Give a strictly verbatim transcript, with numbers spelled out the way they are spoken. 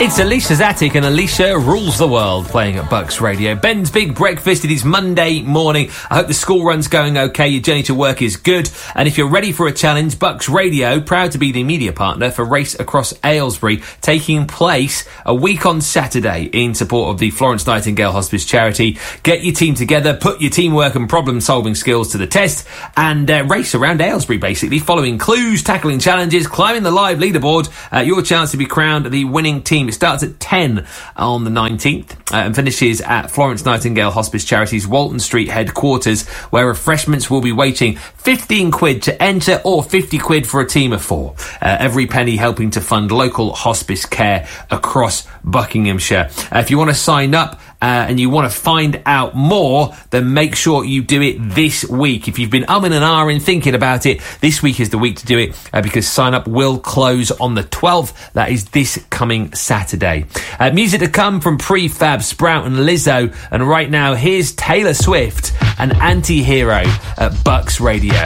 It's Alicia's Attic, and Alicia rules the world, playing at Bucks Radio. Ben's Big Breakfast, it is Monday morning. I hope the school run's going okay, your journey to work is good, and if you're ready for a challenge, Bucks Radio, proud to be the media partner for Race Across Aylesbury, taking place a week on Saturday in support of the Florence Nightingale Hospice charity. Get your team together, put your teamwork and problem-solving skills to the test, and uh, race around Aylesbury, basically, following clues, tackling challenges, climbing the live leaderboard. Uh, your chance to be crowned the winning team. It starts at ten on the nineteenth uh, and finishes at Florence Nightingale Hospice Charity's Walton Street headquarters, where refreshments will be waiting. fifteen quid to enter, or fifty quid for a team of four. Uh, every penny helping to fund local hospice care across Buckinghamshire. Uh, if you want to sign up uh, and you want to find out more, then make sure you do it this week. If you've been umming and ahhing thinking about it, this week is the week to do it uh, because sign up will close on the twelfth. That is this coming Saturday. Uh, music to come from Prefab, Sprout and Lizzo. And right now, here's Taylor Swift and Anti-Hero at Bucks Radio.